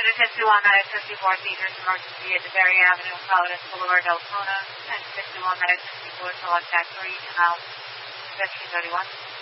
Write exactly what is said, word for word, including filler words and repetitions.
ten two one nine fifty-four Cedars emergency at DeBerry Avenue, Providence Boulevard, Deltona. ten sixty-one nine fifty-four Select Factory, out fifteen thirty-one.